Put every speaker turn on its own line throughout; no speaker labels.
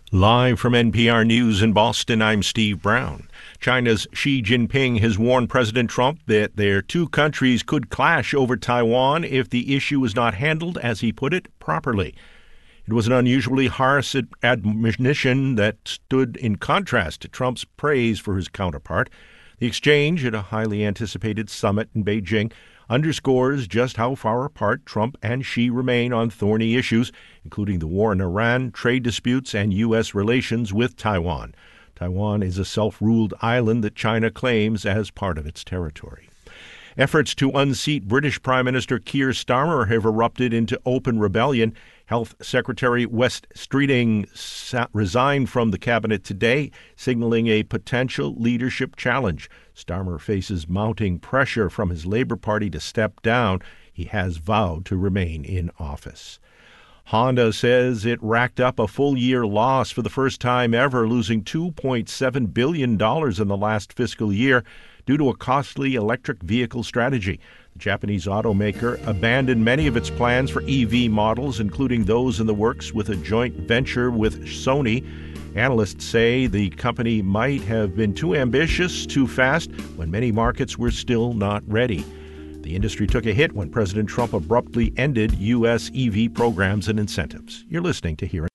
Live from NPR News in Boston, I'm Steve Brown. China's Xi Jinping has warned President Trump that their two countries could clash over Taiwan if the issue is not handled, as he put it, properly. It was an unusually harsh admonition that stood in contrast to Trump's praise for his counterpart. The exchange at a highly anticipated summit in Beijing underscores just how far apart Trump and Xi remain on thorny issues, including the war in Iran, trade disputes, and U.S. relations with Taiwan. Taiwan is a self-ruled island that China claims as part of its territory. Efforts to unseat British Prime Minister Keir Starmer have erupted into open rebellion. Health Secretary Wes Streeting resigned from the cabinet today, signaling a potential leadership challenge. Starmer faces mounting pressure from his Labour Party to step down. He has vowed to remain in office. Honda says it racked up a full-year loss for the first time ever, losing $2.7 billion in the last fiscal year due to a costly electric vehicle strategy. The Japanese automaker abandoned many of its plans for EV models, including those in the works with a joint venture with Sony. Analysts say the company might have been too ambitious too fast when many markets were still not ready. The industry took a hit when President Trump abruptly ended U.S. EV programs and incentives. You're listening to Here.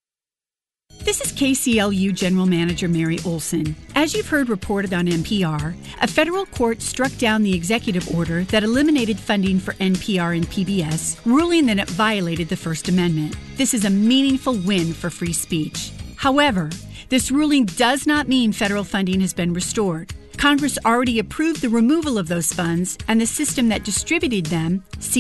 This is KCLU General Manager Mary Olson. As you've heard reported on NPR, a federal court struck down the executive order that eliminated funding for NPR and PBS, ruling that it violated the First Amendment. This is a meaningful win for free speech. However, this ruling does not mean federal funding has been restored. Congress already approved the removal of those funds, and the system that distributed them,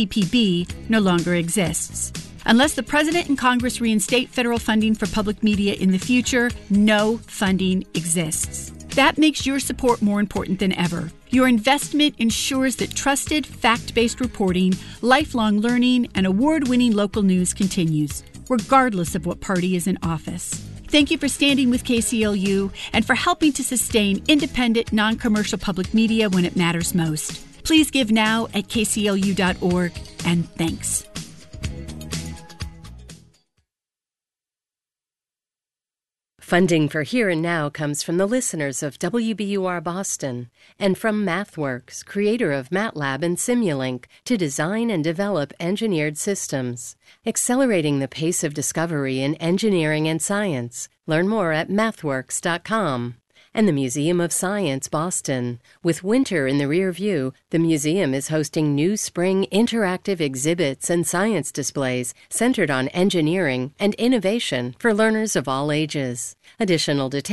CPB, no longer exists. Unless the President and Congress reinstate federal funding for public media in the future, no funding exists. That makes your support more important than ever. Your investment ensures that trusted, fact-based reporting, lifelong learning, and award-winning local news continues, regardless of what party is in office. Thank you for standing with KCLU and for helping to sustain independent, non-commercial public media when it matters most. Please give now at kclu.org, and thanks.
Funding for Here and Now comes from the listeners of WBUR Boston and from MathWorks, creator of MATLAB and Simulink, to design and develop engineered systems, accelerating the pace of discovery in engineering and science. Learn more at mathworks.com. And the Museum of Science, Boston. With winter in the rear view, the museum is hosting new spring interactive exhibits and science displays centered on engineering and innovation for learners of all ages. Additional details